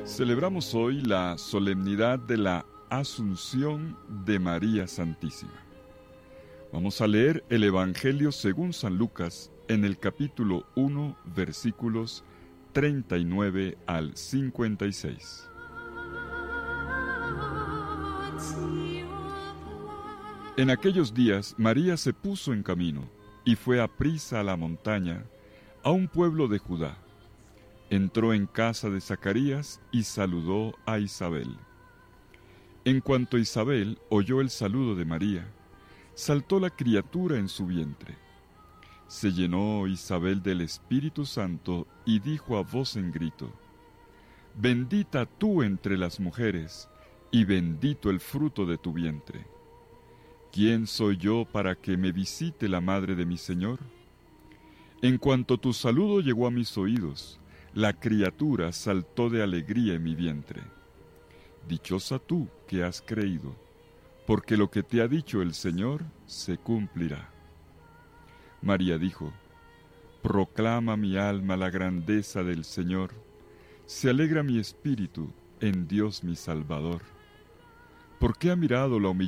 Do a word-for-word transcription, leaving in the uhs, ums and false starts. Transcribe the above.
Celebramos hoy la solemnidad de la Asunción de María Santísima. Vamos a leer el Evangelio según San Lucas en el capítulo uno, versículos treinta y nueve al cincuenta y seis. En aquellos días María se puso en camino y fue aprisa a la montaña, a un pueblo de Judá. Entró en casa de Zacarías y saludó a Isabel. En cuanto Isabel oyó el saludo de María, saltó la criatura en su vientre. Se llenó Isabel del Espíritu Santo y dijo a voz en grito: «Bendita tú entre las mujeres, y bendito el fruto de tu vientre. ¿Quién soy yo para que me visite la madre de mi Señor? En cuanto tu saludo llegó a mis oídos, la criatura saltó de alegría en mi vientre. Dichosa tú que has creído, porque lo que te ha dicho el Señor se cumplirá». María dijo: «Proclama mi alma la grandeza del Señor, se alegra mi espíritu en Dios mi Salvador, porque ha mirado la humillación